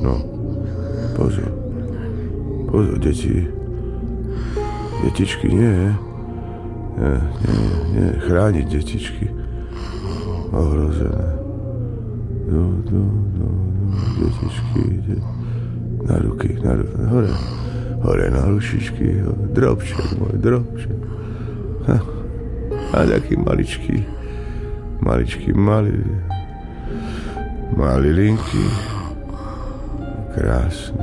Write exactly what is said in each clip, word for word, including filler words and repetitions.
No, pozor. Pozor, deti. Detičky, nie. Nie, nie, nie. Chrániť detičky. Ohrozené. No, no, no, no, detičky. De... Na ruky, na ruky. Hore. Hore na rušičky. Drobček môj, drobček. Ha. A taký maličký. Maličký, malý. Malý linky. Krásny.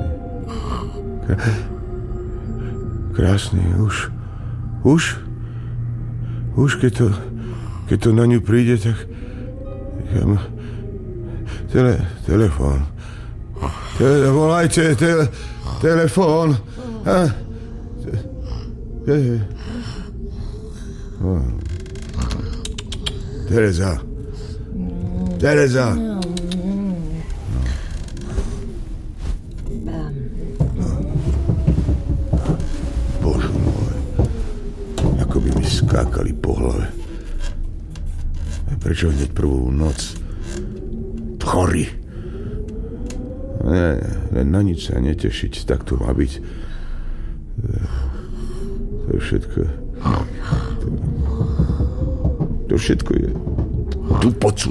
Krásny, už, už, už keď to, keď to na ňu príde, tak ja ma, tele, telefón, tele, volajte, tele, telefón, a, te, te, oh. Tereza, Tereza. Skákali po hlave. Prečo hneď prvú noc? Tchory. Nie, len na nič sa netešiť, tak to má byť. To je všetko. To, to všetko je dupocu.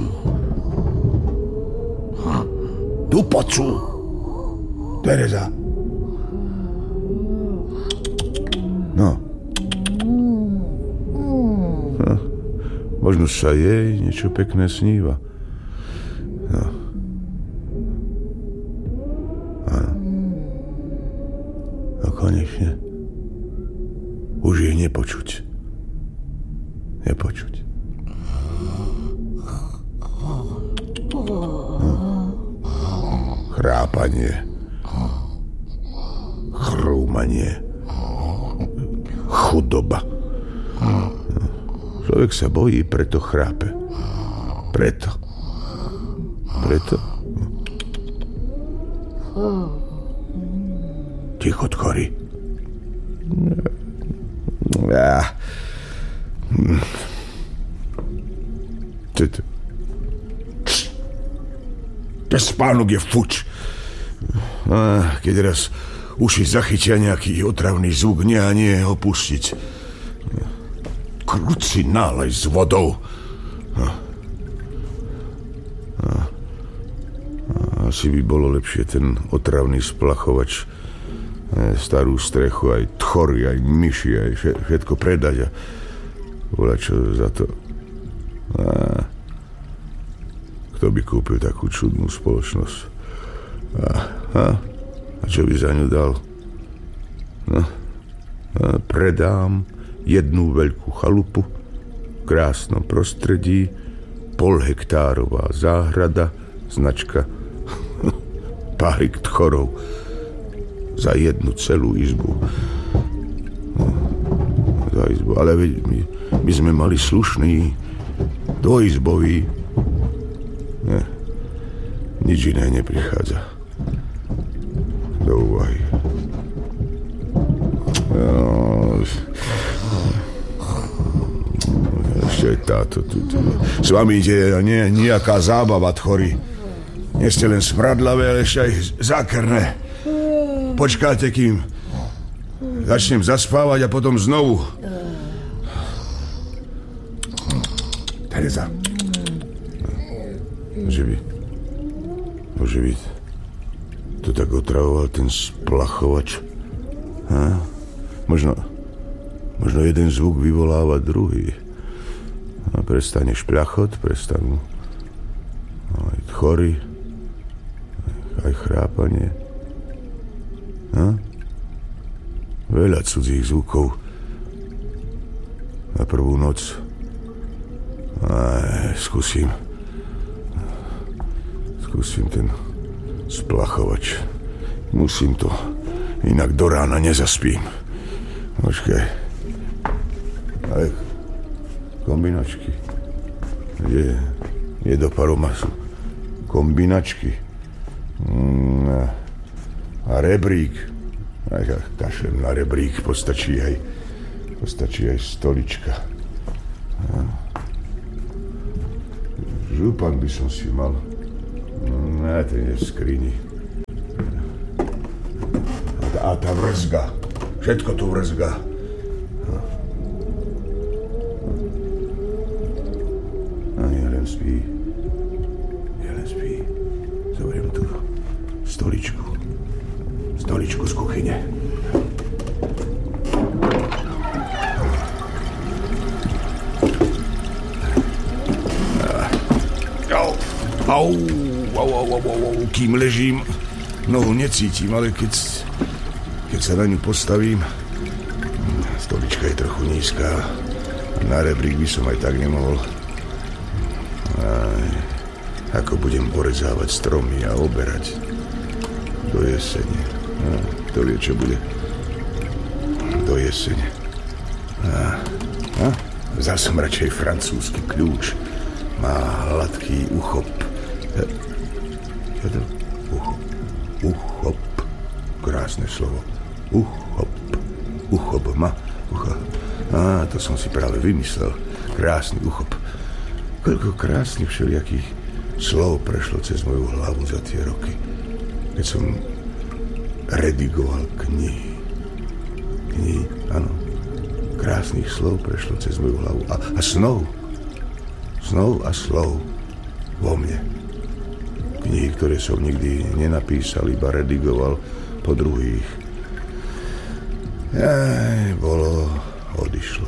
Dupocu. Tereza. No. Možno sa jej niečo pekné sníva. No. Áno. A konečne už jej nepočuť. Nepočuť. No. Chrápanie. Chrúmanie. Chudoba. Človek sa bojí, preto chrápe. Preto. Preto. Ticho, tchory. Ah. Ten spánok je fuč. Ah, keď raz uši zachytia nejaký otravný zvuk, nie a nie ho pustiť. Kruci nálej s vodou. A, a, a asi by bolo lepšie ten otravný splachovač, starú strechu, aj tchory, aj myši, aj všetko predať a volať čo za to. A, kto by kúpil takú čudnú spoločnosť? A, a, a čo by za ňu dal? No, a predám jednu veľkú chalupu, v krásnom prostredí, polhektárová záhrada, značka Párik tchorov, za jednu celú izbu. No, za izbu. Ale my, my sme mali slušný, dvojizbový. Ne, nič iné neprichádza do úvahy. No, ešte aj táto tu, tu. S vami ide nie, nejaká zábava, tchory. Nie ste len smradlavé, ale ešte aj zákerné. Počkáte, kým začnem zaspávať a potom znovu. Tereza. Môže byť. Môže byť. To tak otravoval ten splachovač. Ha? Možno, možno jeden zvuk vyvoláva druhý. A prestane špľachot, prestanú aj tchory, aj chrápanie. Ha? Veľa cudzích zvukov na prvú noc. Aj, skúsim. Skúsim ten splachovač. Musím to, inak do rána nezaspím. Počkaj. Ale kombinačky. Je, je do paromasu. Kombinačky. Mm, a rebrík. Aj kašlem na rebrík. Postačí aj, postačí aj stolička. Župan by som si mal. Ne, ten je v skrini. A tá vrzga. Všetko tu vrzga. No. A Jelen spí. Jelen spí. Zoberiem tu stoličku. Stoličku z kuchyne. Au, au, au, au, au, kým ležím, nohu necítim, ale keď, keď sa na ňu postavím, stolička je trochu nízka, na rebrík by som aj tak nemohol. Aj, ako budem porezávať stromy a oberať do jesene. No, kto vie, čo bude do jesene. A, a, vzal som radšej francúzsky kľúč. Má hladký uchop. Čo to? Uchop. Uchop. Krásne slovo. Uchop. Uchop. Ma. Uchop. Á, to som si práve vymyslel. Krásny uchop. Koľko krásnych všelijakých slov prešlo cez moju hlavu za tie roky, keď som redigoval knihy. Knihy, áno. Krásnych slov prešlo cez moju hlavu. A, a snov. Snov a slov vo mne. Knihy, ktoré som nikdy nenapísal, iba redigoval po druhých. Aj, bolo, odišlo.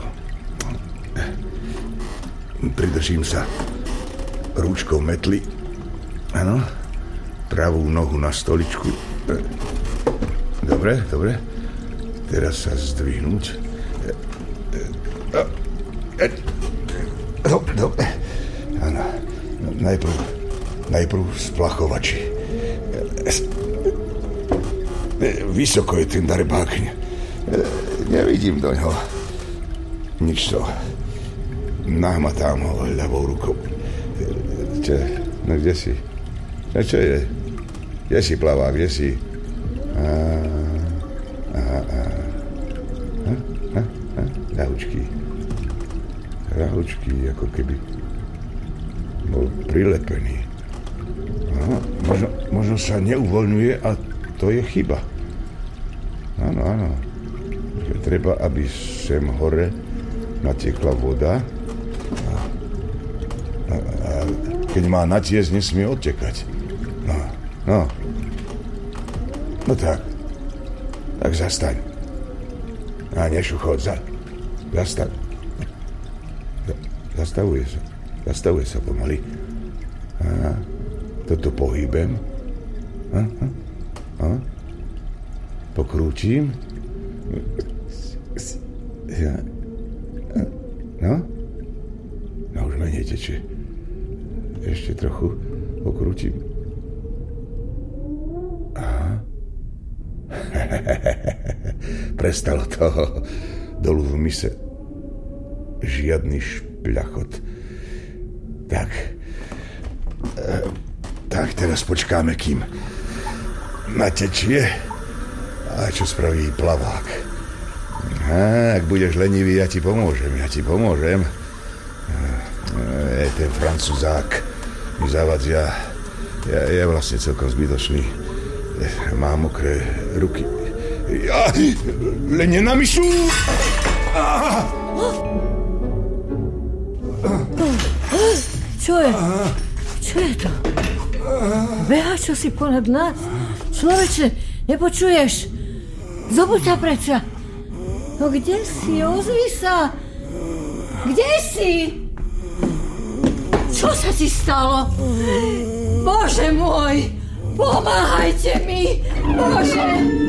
Pridržím sa rúčkou metly. Áno. Pravú nohu na stoličku. Dobre, dobre. Teraz sa zdvihnúť. Dobre, dobre. Áno. Najprv, najprv splachovači. Vysoko je ten darebák. Nevidím do ňoho. Nič to. Nahmatám ho ľavou rukou. Čo? No kde si? No čo je? Kde si, plavák? Kde si? Á, á, á. Ha? Ha? Ha? Ľahučký. Ľahučký, ako keby bol prilepený. Aha, možno, možno sa neuvoľňuje a to je chyba. Áno, áno. Treba, aby sem hore natiekla voda a, a, a keď má natiesť, nesmie odtekať. No, no. No tak. Tak zastaň. A nešuchod, za, zastaň. Zastavuje sa. Zastavuje sa pomaly. A toto pohybem. A, a, a. Pokrútim. Ja. No? No už menej tečie. Ešte trochu pokrútim. Aha. Prestalo to. Dolu v mise. Žiadny špľachot. Tak. E, tak teraz počkáme, kým natečie. A čo spraví plavák? A, ak budeš lenivý, ja ti pomôžem, ja ti pomôžem. E, ten francúzák mi zavadzia. Ja, je vlastne celkom zbytočný. Má mokré ruky. Ja, len nenamyslú! Čo je? Čo je to? Beha čo si ponad nás? Človeče, nepočuješ? Zobuď sa predsa. No kde si? Ozvi sa. Kde si? Čo sa ti stalo? Bože môj, pomáhajte mi. Bože.